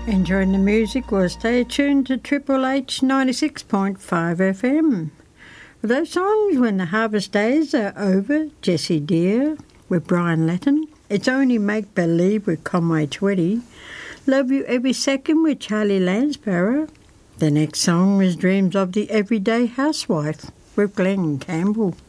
Enjoying the music? Well, stay tuned to Triple H 96.5 FM. For those songs, When the Harvest Days Are Over, Jessie Dear with Brian Lattin. It's Only Make Believe with Conway Twitty. Love You Every Second with Charlie Lansborough. The next song was Dreams of the Everyday Housewife with Glenn Campbell.